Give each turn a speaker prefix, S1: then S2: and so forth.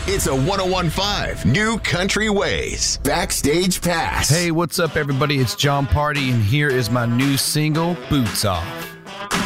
S1: It's a 101.5 New Country Ways Backstage Pass.
S2: Hey, what's up, everybody? It's John Party, and here is my new single, Boots Off.